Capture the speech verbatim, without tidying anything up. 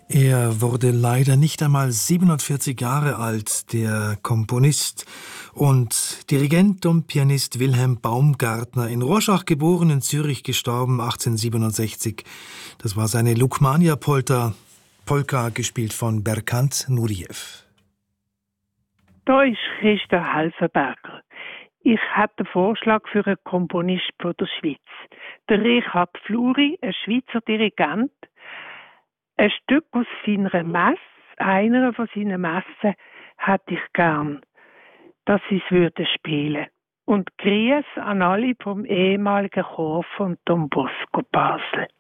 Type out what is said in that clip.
Er wurde leider nicht einmal siebenundvierzig Jahre alt, der Komponist und Dirigent und Pianist Wilhelm Baumgartner, in Rorschach geboren, in Zürich gestorben, achtzehnhundertsiebenundsechzig. Das war seine Lukmania-Polka, Polka gespielt von Berkant Nureyev. Da ist Christa Helfenberger. Ich habe einen Vorschlag für einen Komponist von der Schweiz. Der Richard Fluri, ein Schweizer Dirigent. Ein Stück aus seiner Messe, einer von seinen Messen, hätte ich gern, dass sie es würden spielen. Und Grüß an alle vom ehemaligen Chor von Don Bosco Basel.